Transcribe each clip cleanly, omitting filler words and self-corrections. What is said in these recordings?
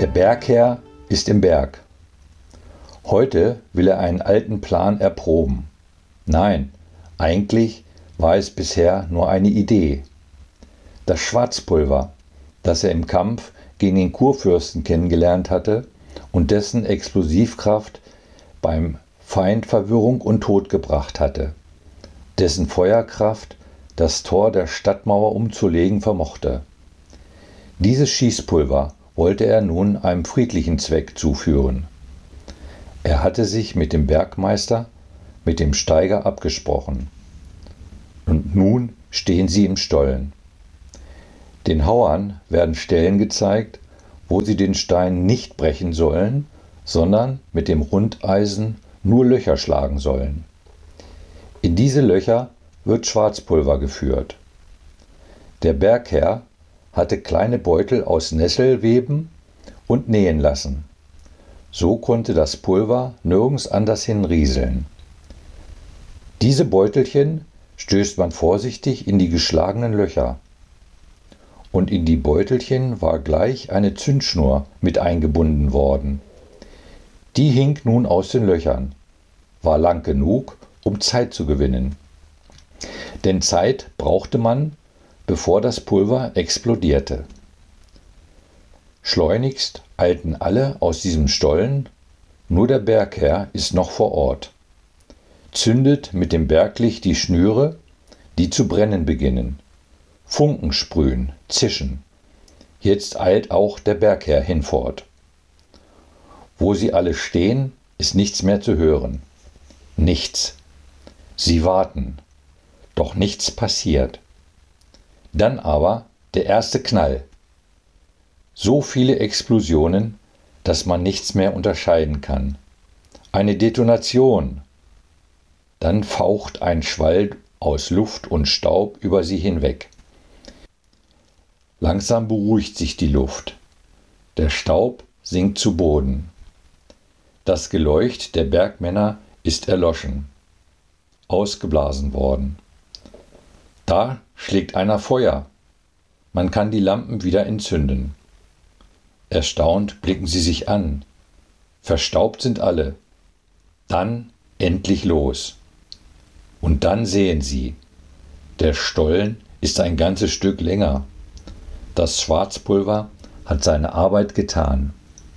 Der Bergherr ist im Berg. Heute will er einen alten Plan erproben. Nein, eigentlich war es bisher nur eine Idee. Das Schwarzpulver, das er im Kampf gegen den Kurfürsten kennengelernt hatte und dessen Explosivkraft beim Feind Verwirrung und Tod gebracht hatte, dessen Feuerkraft das Tor der Stadtmauer umzulegen vermochte. Dieses Schießpulver wollte er nun einem friedlichen Zweck zuführen. Er hatte sich mit dem Bergmeister, mit dem Steiger abgesprochen. Und nun stehen sie im Stollen. Den Hauern werden Stellen gezeigt, wo sie den Stein nicht brechen sollen, sondern mit dem Rundeisen nur Löcher schlagen sollen. In diese Löcher wird Schwarzpulver geführt. Der Bergherr hatte kleine Beutel aus Nesselweben und nähen lassen. So konnte das Pulver nirgends anders hin rieseln. Diese Beutelchen stößt man vorsichtig in die geschlagenen Löcher. Und in die Beutelchen war gleich eine Zündschnur mit eingebunden worden. Die hing nun aus den Löchern, war lang genug, um Zeit zu gewinnen. Denn Zeit brauchte man, bevor das Pulver explodierte. Schleunigst eilten alle aus diesem Stollen, nur der Bergherr ist noch vor Ort, zündet mit dem Berglicht die Schnüre, die zu brennen beginnen. Funken sprühen, zischen. Jetzt eilt auch der Bergherr hinfort. Wo sie alle stehen, ist nichts mehr zu hören. Nichts. Sie warten. Doch nichts passiert. Dann aber der erste Knall. So viele Explosionen, dass man nichts mehr unterscheiden kann. Eine Detonation. Dann faucht ein Schwall aus Luft und Staub über sie hinweg. Langsam beruhigt sich die Luft. Der Staub sinkt zu Boden. Das Geleucht der Bergmänner ist erloschen, ausgeblasen worden. Da schlägt einer Feuer. Man kann die Lampen wieder entzünden. Erstaunt blicken sie sich an. Verstaubt sind alle. Dann endlich los. Und dann sehen sie, der Stollen ist ein ganzes Stück länger. Das Schwarzpulver hat seine Arbeit getan.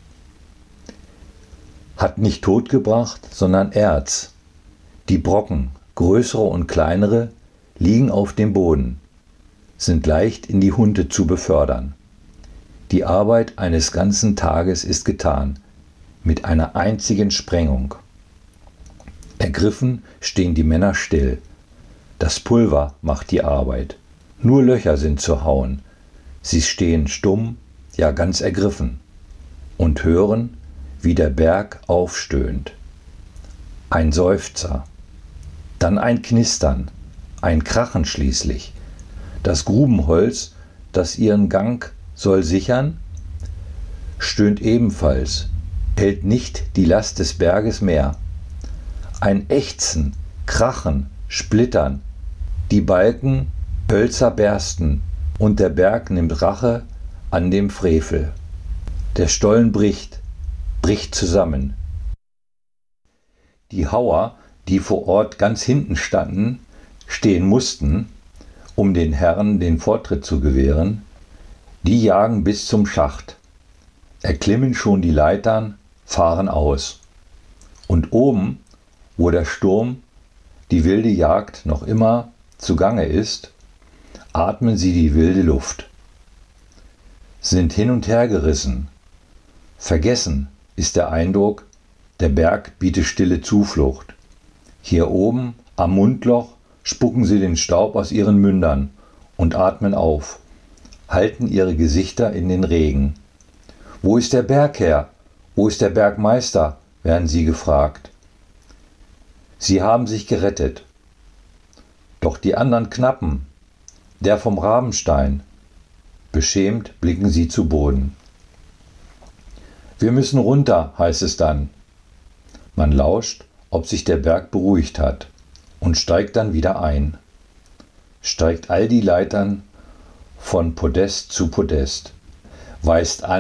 Hat nicht Tod gebracht, sondern Erz. Die Brocken, größere und kleinere, liegen auf dem Boden, sind leicht in die Hunde zu befördern. Die Arbeit eines ganzen Tages ist getan, mit einer einzigen Sprengung. Ergriffen stehen die Männer still. Das Pulver macht die Arbeit. Nur Löcher sind zu hauen. Sie stehen stumm, ja ganz ergriffen, und hören, wie der Berg aufstöhnt. Ein Seufzer, dann ein Knistern, ein Krachen schließlich. Das Grubenholz, das ihren Gang soll sichern, stöhnt ebenfalls, hält nicht die Last des Berges mehr. Ein Ächzen, Krachen, Splittern, die Balken, Hölzer bersten, und der Berg nimmt Rache an dem Frevel. Der Stollen bricht zusammen. Die Hauer, die vor Ort ganz hinten standen, stehen mussten, um den Herren den Vortritt zu gewähren, die jagen bis zum Schacht, erklimmen schon die Leitern, fahren aus. Und oben, wo der Sturm, die wilde Jagd noch immer zugange ist, atmen sie die wilde Luft, sind hin und her gerissen. Vergessen ist der Eindruck, der Berg bietet stille Zuflucht. Hier oben am Mundloch spucken sie den Staub aus ihren Mündern und atmen auf, halten ihre Gesichter in den Regen. Wo ist der Bergherr? Wo ist der Bergmeister? Werden sie gefragt. Sie haben sich gerettet. Doch die anderen Knappen, der vom Rabenstein, beschämt blicken sie zu Boden. Wir müssen runter, heißt es dann. Man lauscht, ob sich der Berg beruhigt hat, und steigt dann wieder ein. Steigt all die Leitern von Podest zu Podest, weist an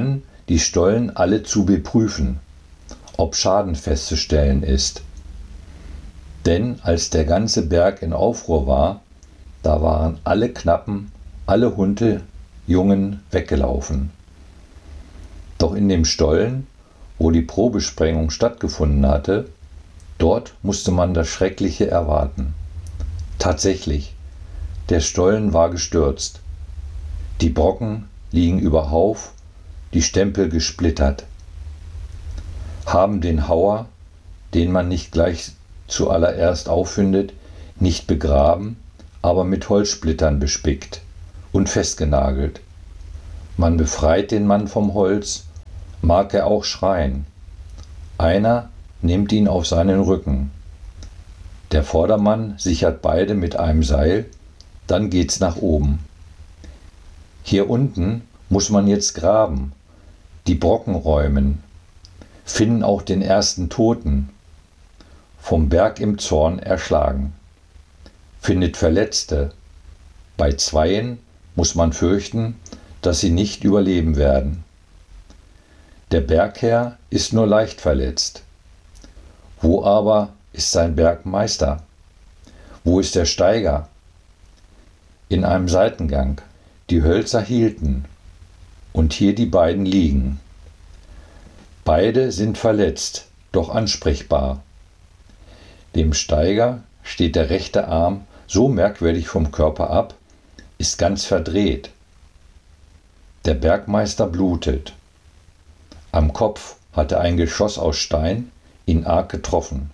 die Stollen alle zu beprüfen, ob Schaden festzustellen ist. Denn als der ganze Berg in Aufruhr war, da waren alle Knappen, alle Hundejungen weggelaufen. Doch in dem Stollen, wo die Probesprengung stattgefunden hatte, dort musste man das Schreckliche erwarten. Tatsächlich, der Stollen war gestürzt. Die Brocken liegen überhauf, die Stempel gesplittert. Haben den Hauer, den man nicht gleich zuallererst auffindet, nicht begraben, aber mit Holzsplittern bespickt und festgenagelt. Man befreit den Mann vom Holz, mag er auch schreien. Einer nimmt ihn auf seinen Rücken. Der Vordermann sichert beide mit einem Seil, dann geht's nach oben. Hier unten muss man jetzt graben, die Brocken räumen, finden auch den ersten Toten, vom Berg im Zorn erschlagen, findet Verletzte. Bei zweien muss man fürchten, dass sie nicht überleben werden. Der Bergherr ist nur leicht verletzt. Wo aber ist sein Bergmeister? Wo ist der Steiger? In einem Seitengang. Die Hölzer hielten. Und hier die beiden liegen. Beide sind verletzt, doch ansprechbar. Dem Steiger steht der rechte Arm so merkwürdig vom Körper ab, ist ganz verdreht. Der Bergmeister blutet. Am Kopf hatte ein Geschoss aus Stein ihn arg getroffen.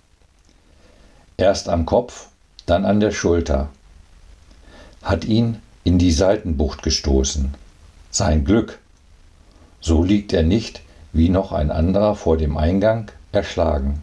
Erst am Kopf, dann an der Schulter. Hat ihn in die Seitenbucht gestoßen. Sein Glück. So liegt er nicht, wie noch ein anderer vor dem Eingang, erschlagen.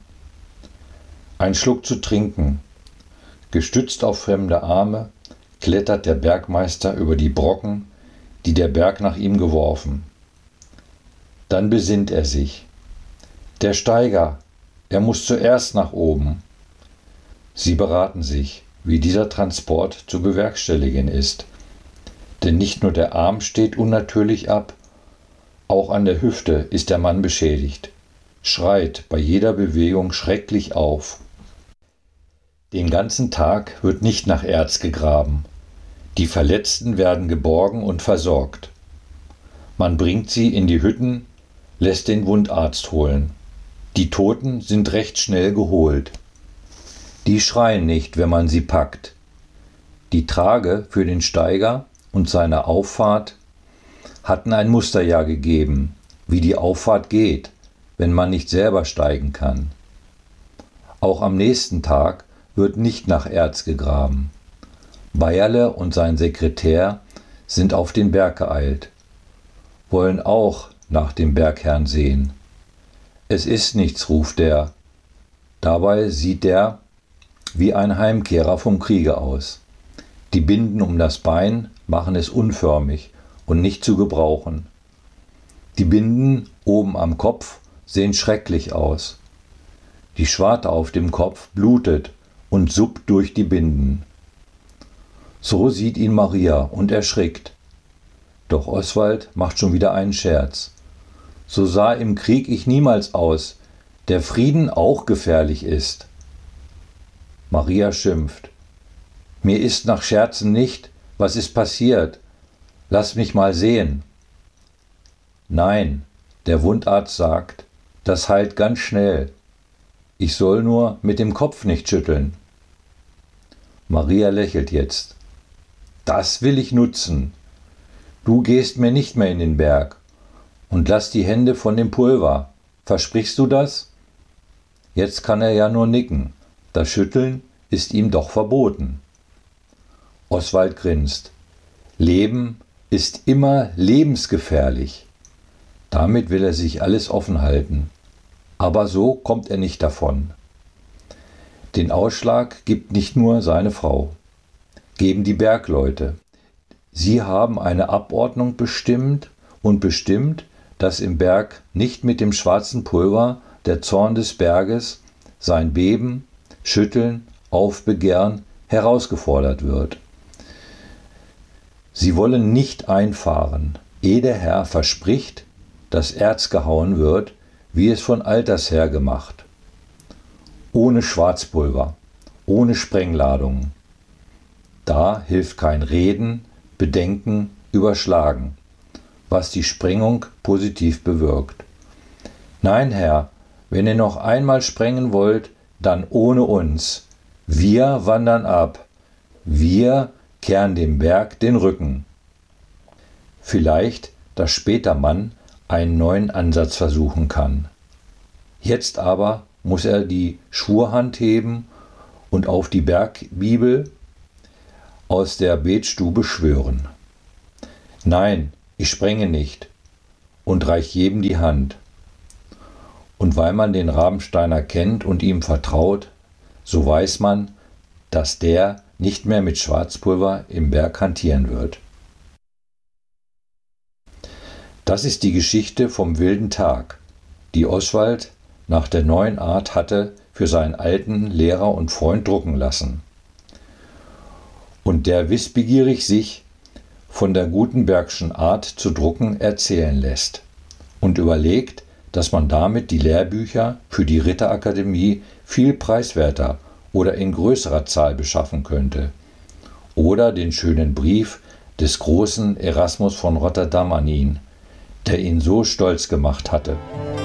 Ein Schluck zu trinken. Gestützt auf fremde Arme klettert der Bergmeister über die Brocken, die der Berg nach ihm geworfen. Dann besinnt er sich. Der Steiger, er muss zuerst nach oben. Sie beraten sich, wie dieser Transport zu bewerkstelligen ist. Denn nicht nur der Arm steht unnatürlich ab, auch an der Hüfte ist der Mann beschädigt, schreit bei jeder Bewegung schrecklich auf. Den ganzen Tag wird nicht nach Erz gegraben. Die Verletzten werden geborgen und versorgt. Man bringt sie in die Hütten, lässt den Wundarzt holen. Die Toten sind recht schnell geholt. Die schreien nicht, wenn man sie packt. Die Trage für den Steiger und seine Auffahrt hatten ein Musterjahr gegeben, wie die Auffahrt geht, wenn man nicht selber steigen kann. Auch am nächsten Tag wird nicht nach Erz gegraben. Bayerle und sein Sekretär sind auf den Berg geeilt, wollen auch nach dem Bergherrn sehen. Es ist nichts, ruft er. Dabei sieht er wie ein Heimkehrer vom Kriege aus. Die Binden um das Bein machen es unförmig und nicht zu gebrauchen. Die Binden oben am Kopf sehen schrecklich aus. Die Schwarte auf dem Kopf blutet und suppt durch die Binden. So sieht ihn Maria und erschrickt. Doch Oswald macht schon wieder einen Scherz. So sah im Krieg ich niemals aus, der Frieden auch gefährlich ist. Maria schimpft. Mir ist nach Scherzen nicht, was ist passiert? Lass mich mal sehen. Nein, der Wundarzt sagt, das heilt ganz schnell. Ich soll nur mit dem Kopf nicht schütteln. Maria lächelt jetzt. Das will ich nutzen. Du gehst mir nicht mehr in den Berg und lass die Hände von dem Pulver. Versprichst du das? Jetzt kann er ja nur nicken. Das Schütteln ist ihm doch verboten. Oswald grinst. Leben ist immer lebensgefährlich. Damit will er sich alles offen halten. Aber so kommt er nicht davon. Den Ausschlag gibt nicht nur seine Frau, geben die Bergleute. Sie haben eine Abordnung bestimmt, dass im Berg nicht mit dem schwarzen Pulver der Zorn des Berges, sein Beben, Schütteln, Aufbegehren herausgefordert wird. Sie wollen nicht einfahren, ehe der Herr verspricht, das Erz gehauen wird, wie es von alters her gemacht. Ohne Schwarzpulver, ohne Sprengladungen. Da hilft kein Reden, Bedenken, Überschlagen, was die Sprengung positiv bewirkt. Nein, Herr, wenn ihr noch einmal sprengen wollt, dann ohne uns. Wir wandern ab. Wir kehren dem Berg den Rücken. Vielleicht, dass später man einen neuen Ansatz versuchen kann. Jetzt aber muss er die Schwurhand heben und auf die Bergbibel aus der Betstube schwören. Nein, ich sprenge nicht, und reich jedem die Hand. Und weil man den Rabensteiner kennt und ihm vertraut, so weiß man, dass der nicht mehr mit Schwarzpulver im Berg hantieren wird. Das ist die Geschichte vom wilden Tag, die Oswald nach der neuen Art hatte für seinen alten Lehrer und Freund drucken lassen. Und der wissbegierig sich von der Gutenbergschen Art zu drucken erzählen lässt und überlegt, dass man damit die Lehrbücher für die Ritterakademie viel preiswerter oder in größerer Zahl beschaffen könnte. Oder den schönen Brief des großen Erasmus von Rotterdam an ihn, der ihn so stolz gemacht hatte.